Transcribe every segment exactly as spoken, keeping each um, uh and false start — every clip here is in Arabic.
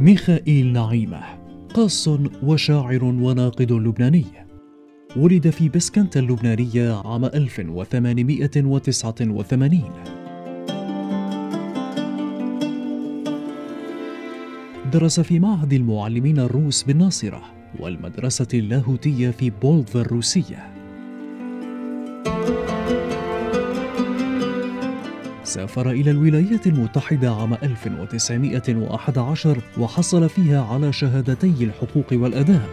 ميخائيل نعيمة قاص وشاعر وناقد لبناني، ولد في بسكنت اللبنانية عام ألف وثمانمئة وتسعة وثمانين. درس في معهد المعلمين الروس بالناصرة والمدرسة اللاهوتية في بولف الروسية. سافر إلى الولايات المتحدة عام ألف وتسعمئة وأحد عشر وحصل فيها على شهادتي الحقوق والآداب.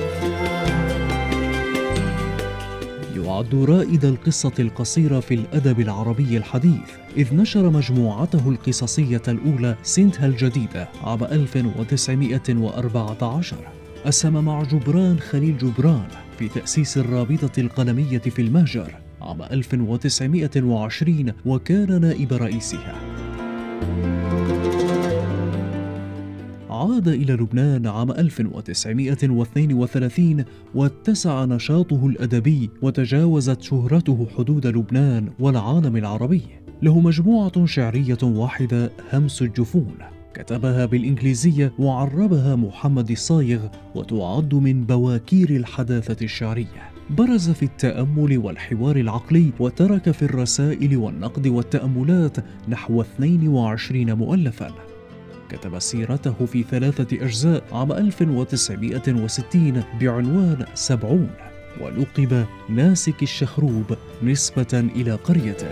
يعد رائد القصة القصيرة في الأدب العربي الحديث، إذ نشر مجموعته القصصية الأولى سنتها الجديدة عام ألف وتسعمئة وأربعة عشر. أسهم مع جبران خليل جبران في تأسيس الرابطة القلمية في المهجر عام ألف وتسعمئة وعشرين وكان نائب رئيسها. عاد إلى لبنان عام ألف وتسعمئة واثنين وثلاثين واتسع نشاطه الأدبي وتجاوزت شهرته حدود لبنان والعالم العربي. له مجموعة شعرية واحدة همس الجفون كتبها بالإنجليزية وعربها محمد الصايغ وتعد من بواكير الحداثة الشعرية. برز في التأمل والحوار العقلي وترك في الرسائل والنقد والتأملات نحو اثنين وعشرين مؤلفاً. كتب سيرته في ثلاثة أجزاء عام ألف وتسعمئة وستين بعنوان سبعون، ولقب ناسك الشخروب نسبة إلى قريته.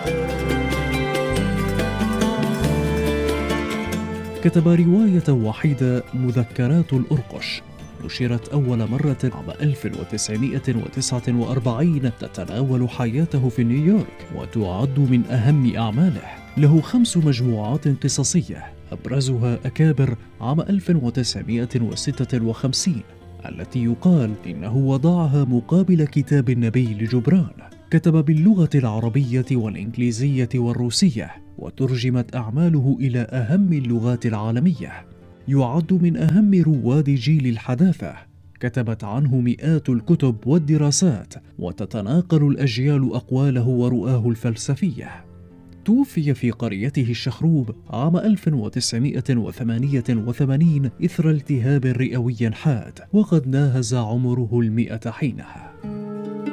كتب رواية وحيدة مذكرات الأرقش، نشرت أول مرة عام ألف وتسعمئة وتسعة وأربعين، تتناول حياته في نيويورك وتعد من أهم أعماله. له خمس مجموعات قصصية أبرزها أكابر عام ألف وتسعمئة وستة وخمسين، التي يقال إنه وضعها مقابل كتاب النبي لجبران. كتب باللغة العربية والإنجليزية والروسية، وترجمت أعماله إلى أهم اللغات العالمية. يعد من أهم رواد جيل الحداثة، كتبت عنه مئات الكتب والدراسات، وتتناقل الأجيال أقواله ورؤاه الفلسفية. توفي في قريته الشخروب عام ألف وتسعمئة وثمانية وثمانين إثر التهاب رئوي حاد، وقد ناهز عمره المئة حينها.